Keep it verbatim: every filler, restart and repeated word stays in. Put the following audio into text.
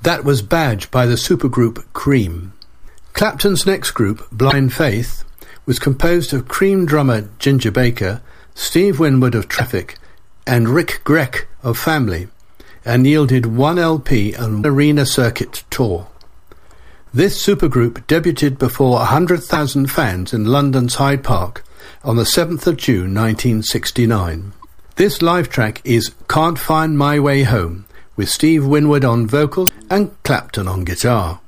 That was badged by the supergroup Cream. Clapton's next group, Blind Faith, was composed of Cream drummer Ginger Baker, Steve Winwood of Traffic, and Rick Grech of Family, and yielded one L P and arena circuit tour. This supergroup debuted before one hundred thousand fans in London's Hyde Park on the seventh of June nineteen sixty-nine. This live track is Can't Find My Way Home, with Steve Winwood on vocals and Clapton on guitar.